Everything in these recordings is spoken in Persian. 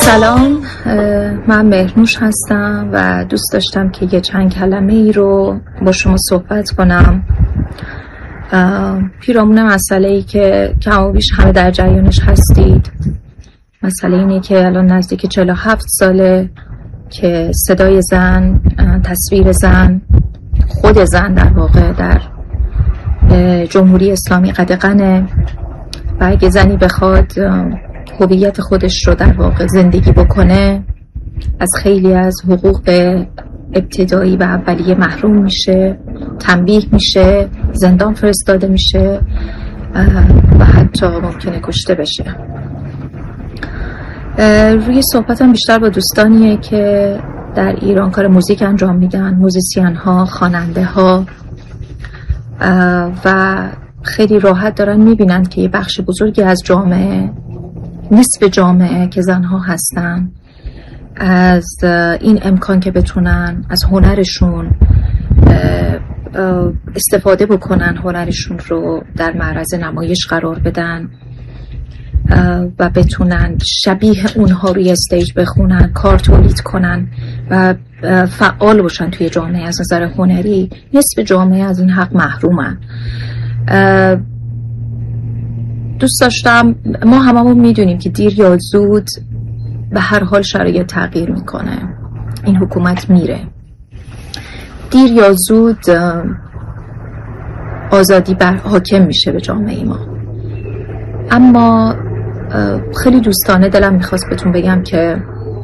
سلام، من مهرنوش هستم و دوست داشتم که یه چند کلمه ای رو با شما صحبت کنم پیرامون مسئله ای که کم و بیش همه در جریانش هستید. مسئله اینه که الان نزدیک 47 ساله که صدای زن، تصویر زن، خود زن در واقع در جمهوری اسلامی قدغنه و اگه زنی بخواد هویت خودش رو در واقع زندگی بکنه از خیلی از حقوق ابتدایی و اولیه محروم میشه، تنبیه میشه، زندان فرستاده میشه و حتی ممکنه کشته بشه. روی صحبتم بیشتر با دوستانیه که در ایران کار موزیک انجام میدن، موزیسین ها، خواننده ها و خیلی راحت دارن میبینن که یه بخش بزرگی از جامعه، نصف جامعه که زنها هستن، از این امکان که بتونن از هنرشون استفاده بکنن، هنرشون رو در معرض نمایش قرار بدن و بتونن شبیه اونها روی استیج بخونن، کار تولید کنن و فعال باشن توی جامعه. از نظر هنری نصف جامعه از این حق محرومن. دوست داشتم، ما هممون میدونیم که دیر یا زود به هر حال شرایط تغییر میکنه، این حکومت میره، دیر یا زود آزادی حاکم میشه به جامعه ما. اما خیلی دوستانه دلم میخواست بهتون بگم که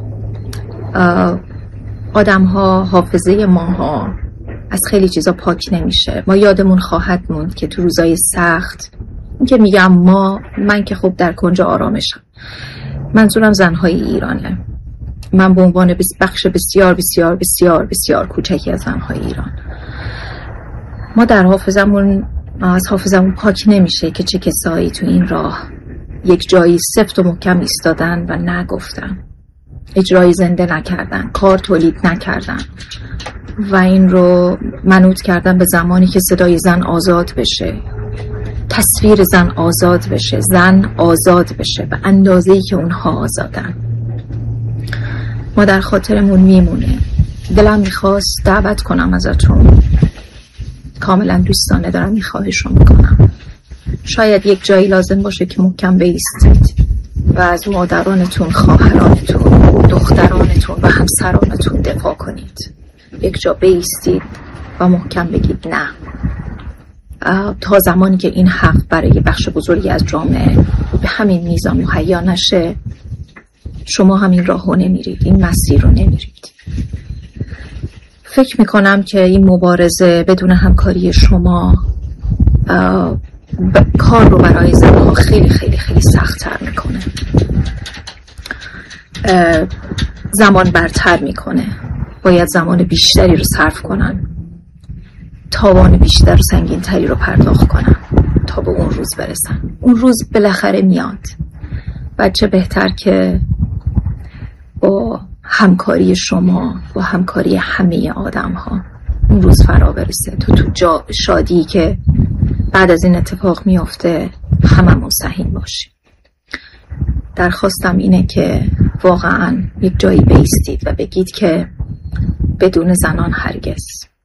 آدم ها، حافظه ماها از خیلی چیزا پاک نمیشه. ما یادمون خواهد موند که تو روزای سخت، این که میگم من که خب در کنج آرامشم، منظورم زنهای ایرانه. من به عنوان بخش بسیار بسیار بسیار بسیار کوچکی از زنهای ایران، ما در از حافظمون پاک نمیشه که چه کسایی تو این راه یک جایی سفت و محکم ایستادن و نگفتن، اجرای زنده نکردن، کار تولید نکردن و این رو منوط کردن به زمانی که صدای زن آزاد بشه، تصویر زن آزاد بشه، زن آزاد بشه به اندازه‌ای که اونها آزادن. ما در خاطرمون میمونه. دلم میخواست دعوت کنم ازتون، کاملا دوستانه دارم این خواهش رو میکنم، شاید یک جایی لازم باشه که محکم بایستید و از مادرانتون، خواهرانتون، دخترانتون و همسرانتون دفاع کنید. یک جا بایستید و محکم بگید نه، تا زمانی که این حق برای بخش بزرگی از جامعه به همین میزان مهیا نشه، شما همین راهو نمیرید، این مسیر رو نمیرید. فکر میکنم که این مبارزه بدون همکاری شما کار رو برای زنها خیلی خیلی خیلی سخت‌تر میکنه، زمان برتر میکنه. باید زمان بیشتری رو صرف کنن، تاوان بیشتر و سنگین‌تری رو پرداخت کنن تا به اون روز برسن. اون روز بالاخره میاد و چه بهتر که با همکاری شما، با همکاری همه آدم ها اون روز فرا برسه. تو شادی که بعد از این اتفاق میافته هممون سهیم باشیم. درخواستم اینه که واقعا یک جایی بایستید و بگید که بدون زنان هرگز.